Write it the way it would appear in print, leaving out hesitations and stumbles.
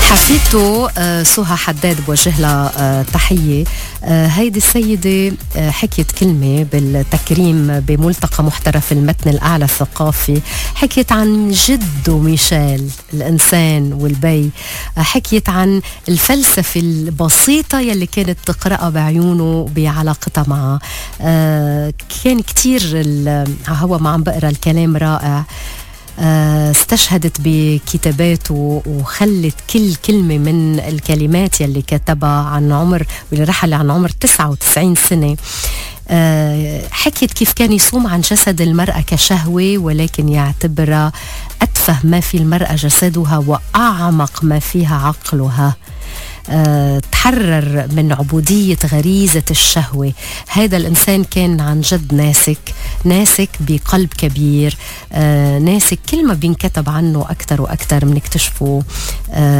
حفيدته سهى حداد بوجه لها تحية. هيدي السيدة حكيت كلمة بالتكريم بملتقى محترف المتن الأعلى الثقافي، حكيت عن جده ميشيل الإنسان والبي، حكيت عن الفلسفة البسيطة يلي كانت تقرأها بعيونه بعلاقتها معه. كان كتير هو ما عم بقرأ الكلام رائع. استشهدت بكتاباته وخلت كل كلمة من الكلمات يلي كتبها عن عمر، واللي رحل عن عمر 99 سنة. حكيت كيف كان يصوم عن جسد المرأة كشهوة، ولكن يعتبرها أتفه ما في المرأة جسدها وأعمق ما فيها عقلها. تحرر من عبودية غريزة الشهوة. هذا الإنسان كان عن جد ناسك بقلب كبير، ناسك كل ما بينكتب عنه أكتر وأكتر بنكتشفه